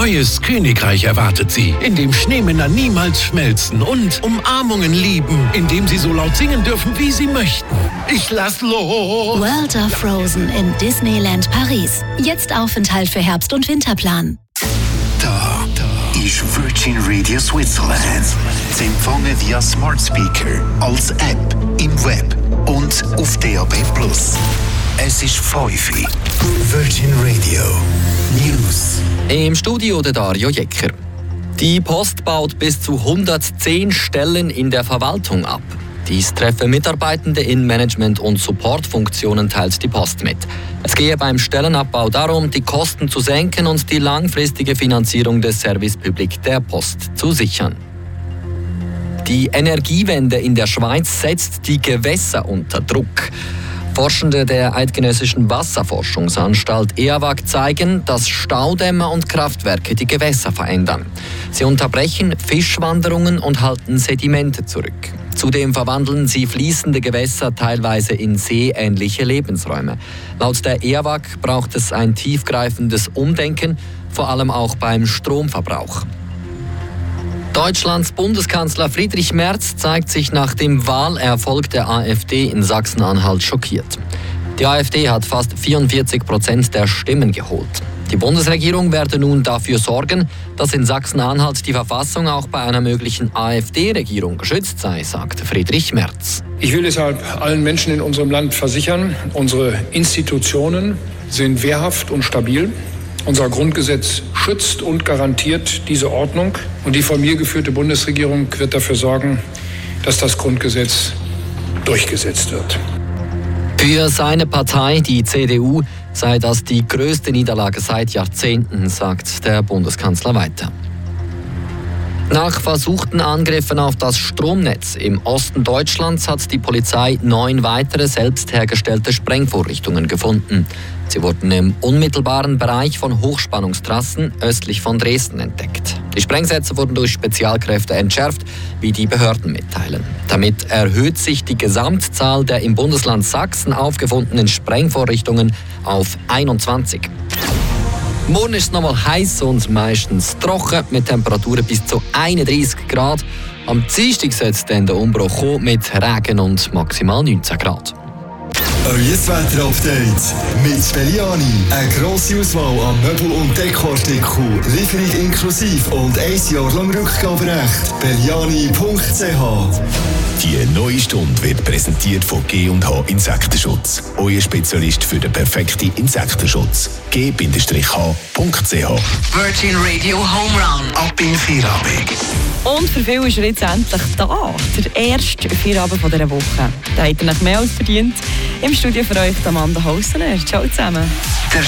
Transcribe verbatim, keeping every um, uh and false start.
neues Königreich erwartet Sie, in dem Schneemänner niemals schmelzen und Umarmungen lieben, in dem Sie so laut singen dürfen, wie Sie möchten. Ich lass los! World of Frozen in Disneyland Paris. Jetzt Aufenthalt für Herbst- und Winterplan. Da, da ist Virgin Radio Switzerland. Zu empfangen via Smart Speaker, als App, im Web und auf D A B plus. Es ist fünf Uhr. Virgin Radio News. Im Studio der Dario Jecker. Die Post baut bis zu hundertzehn Stellen in der Verwaltung ab. Dies treffen Mitarbeitende in Management- und Supportfunktionen, teilt die Post mit. Es gehe beim Stellenabbau darum, die Kosten zu senken und die langfristige Finanzierung des Service Public der Post zu sichern. Die Energiewende in der Schweiz setzt die Gewässer unter Druck. Forschende der Eidgenössischen Wasserforschungsanstalt E A W A G zeigen, dass Staudämme und Kraftwerke die Gewässer verändern. Sie unterbrechen Fischwanderungen und halten Sedimente zurück. Zudem verwandeln sie fließende Gewässer teilweise in seeähnliche Lebensräume. Laut der E A W A G braucht es ein tiefgreifendes Umdenken, vor allem auch beim Stromverbrauch. Deutschlands Bundeskanzler Friedrich Merz zeigt sich nach dem Wahlerfolg der AfD in Sachsen-Anhalt schockiert. Die AfD hat fast vierundvierzig Prozent der Stimmen geholt. Die Bundesregierung werde nun dafür sorgen, dass in Sachsen-Anhalt die Verfassung auch bei einer möglichen AfD-Regierung geschützt sei, sagt Friedrich Merz. Ich will deshalb allen Menschen in unserem Land versichern, unsere Institutionen sind wehrhaft und stabil. Unser Grundgesetz schützt und garantiert diese Ordnung. Und die von mir geführte Bundesregierung wird dafür sorgen, dass das Grundgesetz durchgesetzt wird. Für seine Partei, die C D U, sei das die größte Niederlage seit Jahrzehnten, sagt der Bundeskanzler weiter. Nach versuchten Angriffen auf das Stromnetz im Osten Deutschlands hat die Polizei neun weitere selbst hergestellte Sprengvorrichtungen gefunden. Sie wurden im unmittelbaren Bereich von Hochspannungstrassen östlich von Dresden entdeckt. Die Sprengsätze wurden durch Spezialkräfte entschärft, wie die Behörden mitteilen. Damit erhöht sich die Gesamtzahl der im Bundesland Sachsen aufgefundenen Sprengvorrichtungen auf einundzwanzig. Morgen ist es nochmal heiß und meistens trocken mit Temperaturen bis zu einunddreißig Grad. Am Dienstag soll es dann der Umbruch kommen mit Regen und maximal neunzehn Grad. Euer Wetter-Update mit Belliani. Eine grosse Auswahl an Möbel- und Dekoartikeln, Lieferung inklusive und ein Jahr lang Rückgaberecht. Belliani punkt c h. Die neue Stunde wird präsentiert von G und H Insektenschutz. Euer Spezialist für den perfekten Insektenschutz. G H punkt c h. Virgin Radio Home Run. Ab in Feierabend. Und für viele ist er jetzt endlich da. Der erste Feierabend dieser Woche. Da hat er nach mehr als verdient. Im Studio für euch Amanda Hausener. Ciao zusammen.